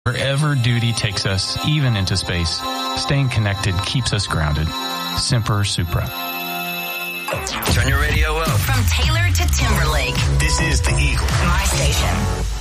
Wherever duty takes us, even into space, staying connected keeps us grounded. Semper Supra. Turn your radio up. From Taylor to Timberlake. This is The Eagle. My station.